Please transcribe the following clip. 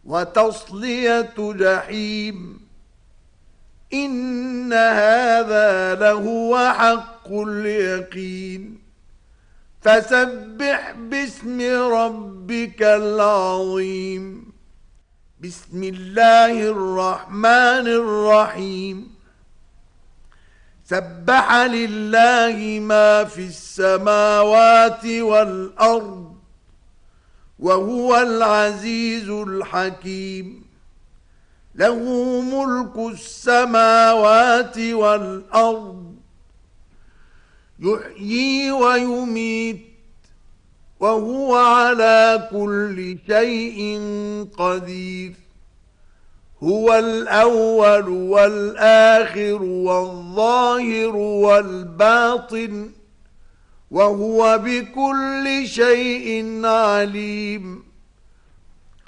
وتصلية جحيم. إن هذا لهو حق اليقين. فسبح باسم ربك العظيم. بسم الله الرحمن الرحيم. سبح لله ما في السماوات والأرض وهو العزيز الحكيم. له ملك السماوات والأرض يحيي ويميت وهو على كل شيء قدير. هو الأول والآخر والظاهر والباطن وهو بكل شيء عليم.